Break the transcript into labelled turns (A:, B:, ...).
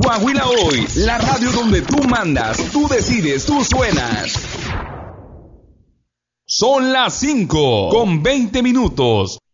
A: Coahuila Hoy, la radio donde tú mandas, tú decides, tú suenas. Son las 5:20.